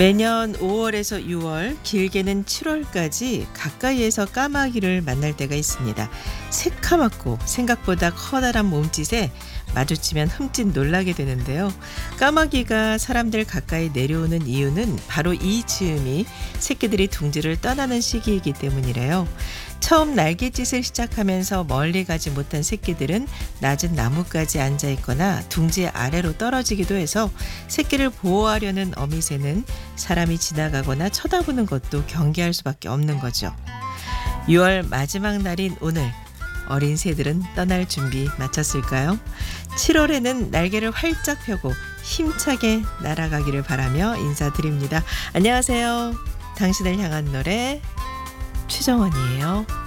매년 5월에서 6월, 길게는 7월까지 가까이에서 까마귀를 만날 때가 있습니다. 새카맣고 생각보다 커다란 몸짓에 마주치면 흠칫 놀라게 되는데요. 까마귀가 사람들 가까이 내려오는 이유는 바로 이 즈음이 새끼들이 둥지를 떠나는 시기이기 때문이래요. 처음 날갯짓을 시작하면서 멀리 가지 못한 새끼들은 낮은 나무까지 앉아 있거나 둥지 아래로 떨어지기도 해서 새끼를 보호하려는 어미새는 사람이 지나가거나 쳐다보는 것도 경계할 수밖에 없는 거죠. 6월 마지막 날인 오늘, 어린 새들은 떠날 준비 마쳤을까요? 7월에는 날개를 활짝 펴고 힘차게 날아가기를 바라며 인사드립니다. 안녕하세요. 당신을 향한 노래, 최정원이에요.